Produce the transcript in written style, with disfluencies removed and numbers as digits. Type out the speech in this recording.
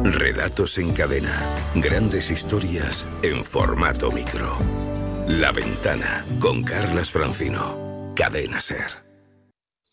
Relatos en cadena. Grandes historias en formato micro. La Ventana con Carlas Francino. Cadena SER.